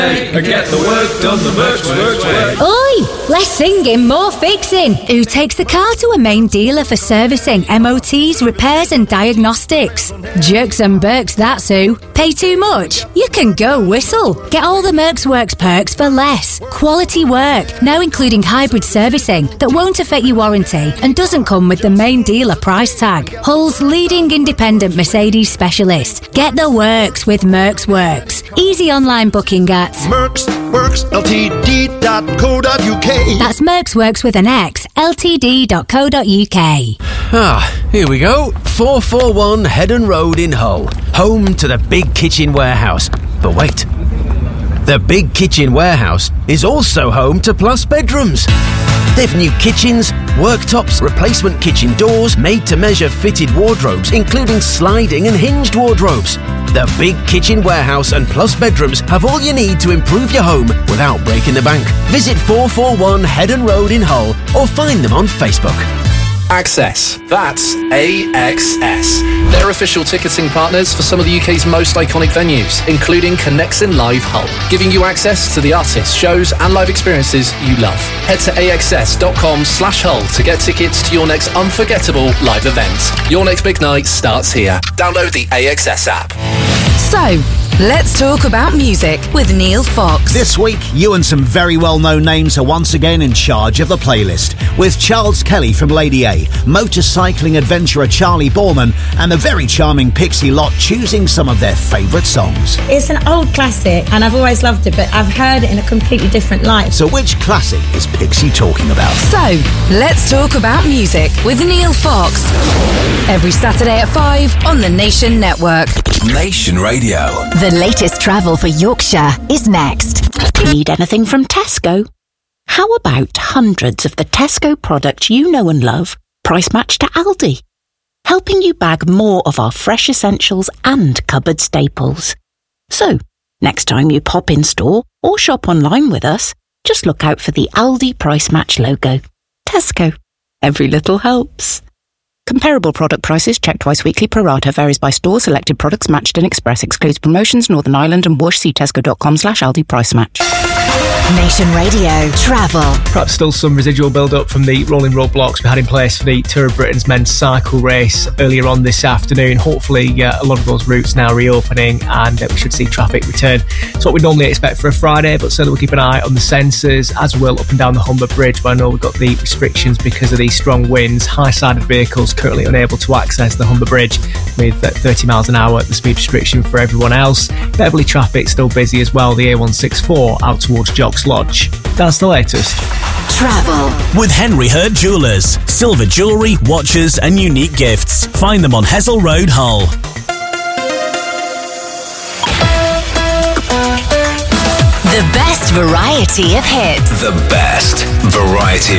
Get the work done the Mercs way. Oi! Less singing, more fixing. Who takes the car to a main dealer for servicing, MOTs, repairs and diagnostics? Jerks and Berks, that's who. Pay too much? You can go whistle. Get all the Mercs Works perks for less. Quality work, now including hybrid servicing that won't affect your warranty and doesn't come with the main dealer price tag. Hull's leading independent Mercedes specialist. Get the works with Mercs Works. Easy online booking at mercsworksltd.co.uk. That's Mercs Works with an X, ltd.co.uk. Here we go. 441 Headon Road in Hull. Home to the Big Kitchen Warehouse. But wait. The Big Kitchen Warehouse is also home to Plus Bedrooms. They've new kitchens, worktops, replacement kitchen doors, made-to-measure fitted wardrobes, including sliding and hinged wardrobes. The Big Kitchen Warehouse and Plus Bedrooms have all you need to improve your home without breaking the bank. Visit 441 Headon Road in Hull or find them on Facebook. Access. That's AXS. They're official ticketing partners for some of the UK's most iconic venues, including Connexin Live Hull, giving you access to the artists, shows and live experiences you love. Head to axs.com/Hull to get tickets to your next unforgettable live event. Your next big night starts here. Download the AXS app. So, let's talk about music with Neil Fox. This week, you and some very well-known names are once again in charge of the playlist, with Charles Kelly from Lady A, motorcycling adventurer Charlie Borman, and the very charming Pixie Lot choosing some of their favourite songs. It's an old classic, and I've always loved it, but I've heard it in a completely different light. So which classic is Pixie talking about? So, let's talk about music with Neil Fox. Every Saturday at 5 on the Nation Network. Nation Radio. The latest travel for Yorkshire is next. Need anything from Tesco? How about hundreds of the Tesco products you know and love, price matched to Aldi? Helping you bag more of our fresh essentials and cupboard staples. So, next time you pop in store or shop online with us, just look out for the Aldi Price Match logo. Tesco. Every little helps. Comparable product prices checked twice weekly. Pro rata varies by store. Selected products matched in Express. Excludes promotions. Northern Ireland and Whoosh. See tesco.com/Aldi Price Match. Nation Radio Travel. Perhaps still some residual build-up from the rolling roadblocks we had in place for the Tour of Britain's men's cycle race earlier on this afternoon. Hopefully a lot of those routes now reopening and we should see traffic return. It's what we normally expect for a Friday, but certainly we'll keep an eye on the sensors as well up and down the Humber Bridge, where I know we've got the restrictions because of these strong winds. High-sided vehicles currently unable to access the Humber Bridge with 30 miles an hour the speed restriction for everyone else. Beverley traffic still busy as well, the A164 out towards Jocks Lodge. That's the latest. Travel with Henry Hurd Jewellers. Silver jewellery, watches and unique gifts. Find them on Hessel Road, Hull. The best variety of hits. The best variety